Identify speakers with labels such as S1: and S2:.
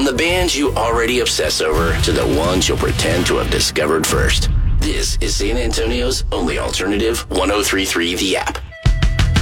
S1: From the bands you already obsess over to the ones you'll pretend to have discovered first. This is San Antonio's only alternative 103.3 The App.